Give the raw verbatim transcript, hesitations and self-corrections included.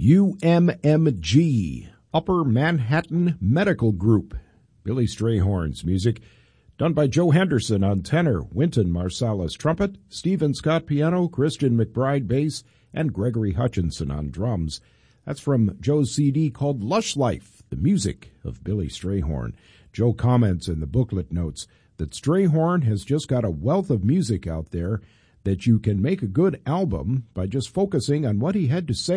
U M M G, Upper Manhattan Medical Group. Billy Strayhorn's music, done by Joe Henderson on tenor, Wynton Marsalis trumpet, Stephen Scott piano, Christian McBride bass, and Gregory Hutchinson on drums. That's from Joe's C D called Lush Life, the music of Billy Strayhorn. Joe comments in the booklet notes that Strayhorn has just got a wealth of music out there that you can make a good album by just focusing on what he had to say